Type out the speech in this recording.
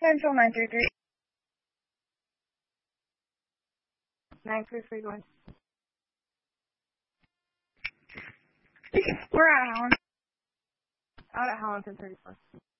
Central 933. 933 going. We're at Holland. Out at Holland 1034.